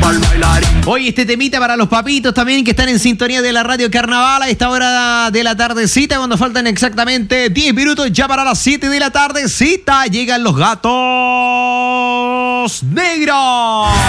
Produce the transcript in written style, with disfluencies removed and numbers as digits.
Hoy este temita para los papitos también que están en sintonía de la Radio Carnaval a esta hora de la tardecita, cuando faltan exactamente 10 minutos ya para las 7 de la tardecita. Llegan los Gatos Negros.